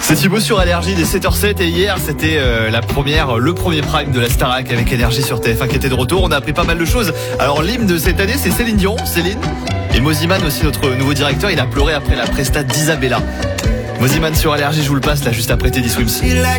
C'est Thibaut sur Énergie, des 7h07, et hier c'était le premier prime de la Starac avec Énergie sur TF1 qui était de retour. On a appris pas mal de choses. Alors l'hymne de cette année, c'est Céline Dion, et Moziman aussi, notre nouveau directeur. Il a pleuré après la presta d'Isabella. Moziman sur Énergie, je vous le passe là juste après Teddy Swims.